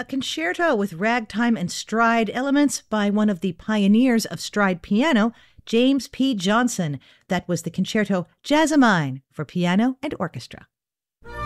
a concerto with ragtime and stride elements by one of the pioneers of stride piano, James P. Johnson. That was the concerto Jassamine for piano and orchestra.